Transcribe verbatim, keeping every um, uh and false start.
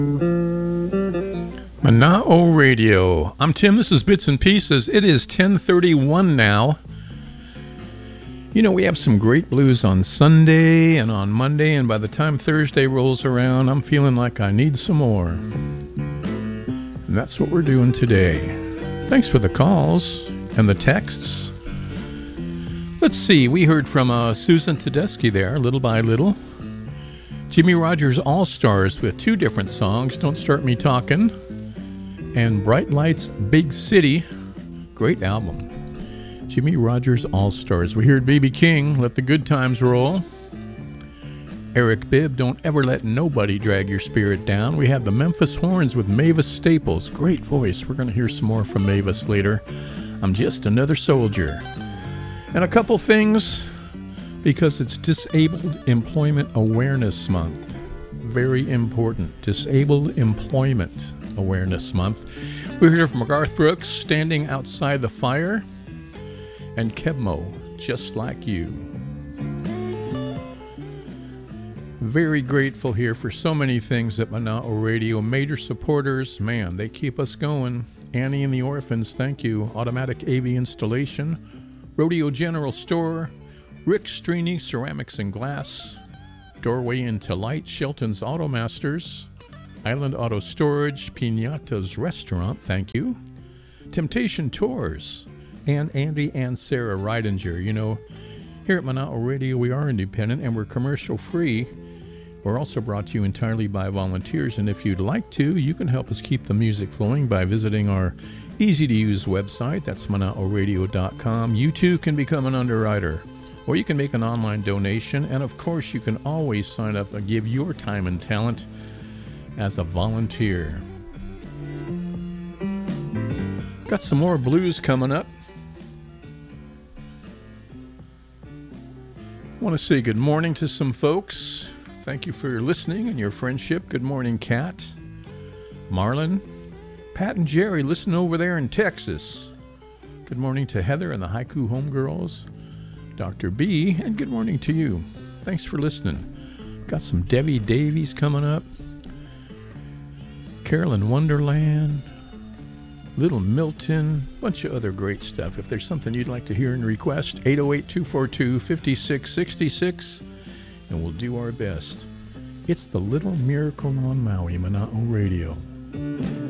Mana'o Radio. I'm Tim. This is Bits and Pieces. It is ten thirty-one now. You know, we have some great blues on Sunday and on Monday, and by the time Thursday rolls around, I'm feeling like I need some more. And that's what we're doing today. Thanks for the calls and the texts. Let's see, we heard from uh, Susan Tedeschi there, Little by Little. Jimmy Rogers All-Stars with two different songs, Don't Start Me Talkin', and Bright Lights, Big City. Great album. Jimmy Rogers All-Stars. We heard B B King, Let the Good Times Roll. Eric Bibb, Don't Ever Let Nobody Drag Your Spirit Down. We had the Memphis Horns with Mavis Staples. Great voice. We're going to hear some more from Mavis later. I'm Just Another Soldier. And a couple things, because it's Disabled Employment Awareness Month. Very important. Disabled Employment Awareness Month. We heard from Garth Brooks, Standing Outside the Fire, and Kebmo, Just Like You. Very grateful here for so many things at Mana'o Radio. Major supporters, man, they keep us going. Annie and the Orphans, thank you. Automatic A V Installation, Rodeo General Store, Rick Strini Ceramics and Glass, Doorway into Light, Shelton's Automasters, Island Auto Storage, Pinata's Restaurant, thank you. Temptation Tours, and Andy and Sarah Reidinger. You know, here at Mana'o Radio, we are independent and we're commercial free. We're also brought to you entirely by volunteers, and if you'd like to, you can help us keep the music flowing by visiting our easy-to-use website. That's mana'o radio dot com. You too can become an underwriter, or you can make an online donation, and of course, you can always sign up and give your time and talent as a volunteer. Got some more blues coming up. Want to say good morning to some folks. Thank you for your listening and your friendship. Good morning, Kat, Marlon, Pat and Jerry, listen over there in Texas. Good morning to Heather and the Haiku Homegirls, Doctor B, and good morning to you. Thanks for listening. Got some Debbie Davies coming up, Carolyn Wonderland, Little Milton, bunch of other great stuff. If there's something you'd like to hear and request, eight oh eight, two four two, five six six six, and we'll do our best. It's the Little Miracle on Maui, Mana'o Radio.